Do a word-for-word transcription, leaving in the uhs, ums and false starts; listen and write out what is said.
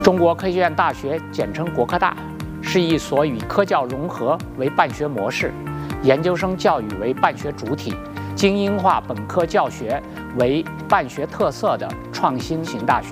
中国科学院大学，简称国科大，是一所以科教融合为办学模式、研究生教育为办学主体、精英化本科教学为办学特色的创新型大学。